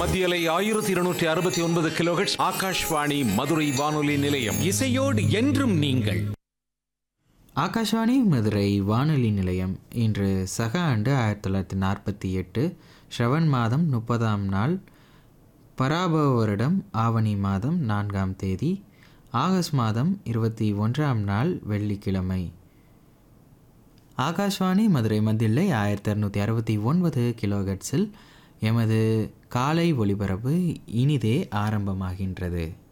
மத்தியலை 1269 கிலோஹெர்ட்ஸ் ஆகாஷ்வாணி மதுரை வானொலி நிலையம். இசையோடு என்றும் நீங்கள். ஆகாஷ்வாணி மதுரை வானொலி நிலையம். இன்று சக ஆண்டு 1948 ஸ்ரவன் மாதம் 30ஆம் நாள், பராபவ வருடம் ஆவணி மாதம் 4ஆம் தேதி, ஆகஸ்ட் மாதம் 21ஆம் நாள் வெள்ளிக்கிழமை. ஆகாஷ்வாணி மதுரை மத்தியிலை 1669 கிலோஹெர்ட்ஸில் எமது காலை ஒலிபரப்பு இனிதே ஆரம்பமாகின்றது.